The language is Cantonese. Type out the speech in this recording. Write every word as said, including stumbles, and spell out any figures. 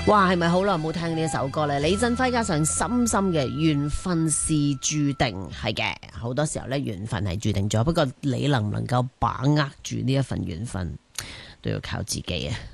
哇，係咪好耐冇聽呢一首歌咧？李振輝加上深深嘅緣分是注定，係嘅。好多時候咧，緣分係注定咗，不過你能唔能夠把握住呢一份緣分，都要靠自己啊。